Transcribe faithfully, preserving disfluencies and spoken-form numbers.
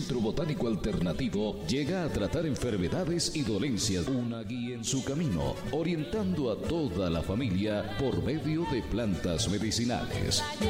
Centro Botánico Alternativo llega a tratar enfermedades y dolencias. Una guía en su camino, orientando a toda la familia por medio de plantas medicinales.